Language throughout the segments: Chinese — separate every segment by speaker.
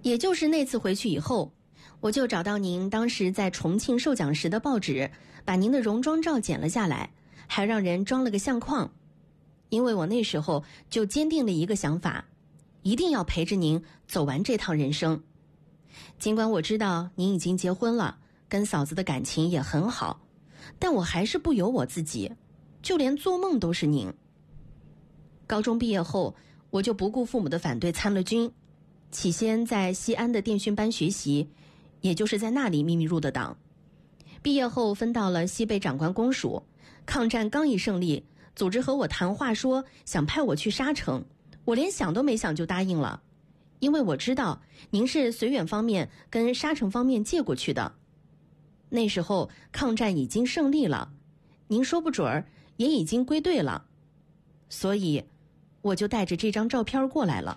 Speaker 1: 也就是那次回去以后，我就找到您当时在重庆受奖时的报纸，把您的戎装照剪了下来，还让人装了个相框。因为我那时候就坚定了一个想法，一定要陪着您走完这趟人生。尽管我知道您已经结婚了，跟嫂子的感情也很好，但我还是不由我自己，就连做梦都是您。高中毕业后，我就不顾父母的反对参了军，起先在西安的电讯班学习，也就是在那里秘密入的党。毕业后分到了西北长官公署，抗战刚一胜利，组织和我谈话说想派我去沙城，我连想都没想就答应了，因为我知道您是绥远方面跟沙城方面借过去的。那时候抗战已经胜利了，您说不准儿也已经归队了，所以我就带着这张照片过来了。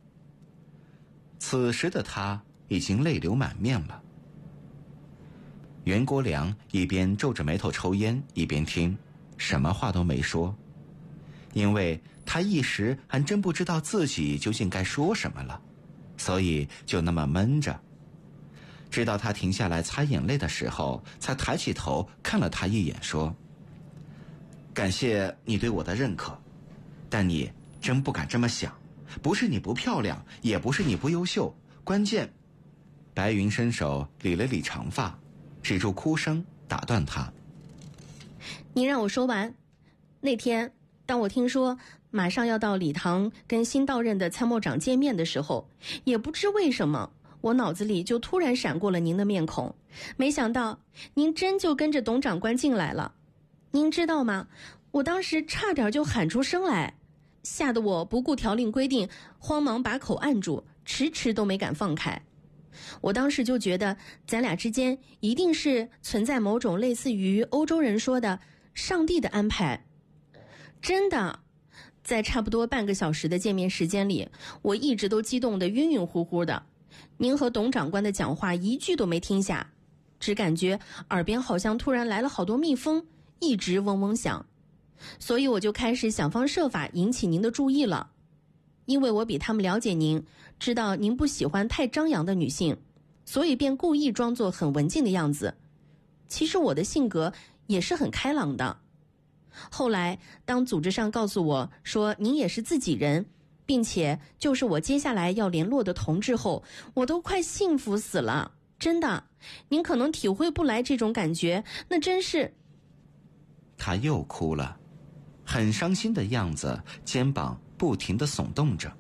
Speaker 2: 此时的他已经泪流满面了。袁国良一边皱着眉头抽烟，一边听，什么话都没说，因为他一时还真不知道自己究竟该说什么了，所以就那么闷着。直到他停下来擦眼泪的时候，才抬起头看了他一眼，说：感谢你对我的认可，但你真不敢这么想，不是你不漂亮，也不是你不优秀，关键……白云伸手理了理长发，止住哭声，打断他：
Speaker 1: 您让我说完。那天当我听说马上要到礼堂跟新到任的参谋长见面的时候，也不知为什么我脑子里就突然闪过了您的面孔，没想到您真就跟着董长官进来了。您知道吗？我当时差点就喊出声来，吓得我不顾条令规定，慌忙把口按住，迟迟都没敢放开。我当时就觉得咱俩之间一定是存在某种类似于欧洲人说的上帝的安排。真的，在差不多半个小时的见面时间里，我一直都激动得晕晕乎乎的。您和董长官的讲话一句都没听下，只感觉耳边好像突然来了好多蜜蜂，一直嗡嗡响。所以我就开始想方设法引起您的注意了。因为我比他们了解您，知道您不喜欢太张扬的女性，所以便故意装作很文静的样子。其实我的性格也是很开朗的。后来当组织上告诉我说您也是自己人，并且就是我接下来要联络的同志后，我都快幸福死了。真的，您可能体会不来这种感觉，那真是……
Speaker 2: 他又哭了，很伤心的样子，肩膀不停地耸动着。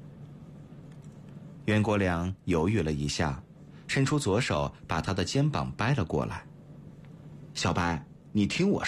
Speaker 2: 袁国良犹豫了一下，伸出左手把他的肩膀掰了过来。小白，你听我